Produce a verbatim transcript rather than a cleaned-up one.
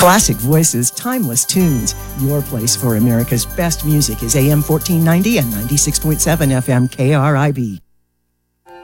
Classic voices, timeless tunes. Your place for America's best music is A M fourteen ninety and ninety-six point seven F M K R I B.